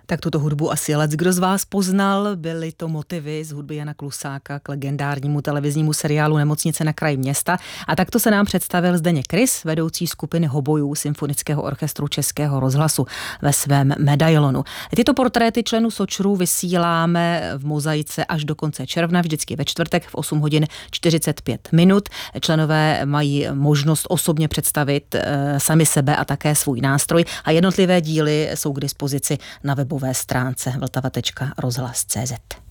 Tak tuto hudbu asi leckdo z vás poznal. Byly to motivy z hudby Jana Klusáka k legendárnímu televiznímu seriálu Nemocnice na kraji města. A takto se nám představil Zdeněk Rys, vedoucí skupiny hobojů Symfonického orchestru Českého rozhlasu ve svém medailonu. Tyto portréty členů Sočru vysíláme v Mozaice až do konce června, vždycky ve čtvrtek v 8 hodin 45 minut. Členové mají možnost osobně představit sami sebe a také svůj nástroj a jednotlivé díly jsou k dispozici na webové stránce vltava.rozhlas.cz.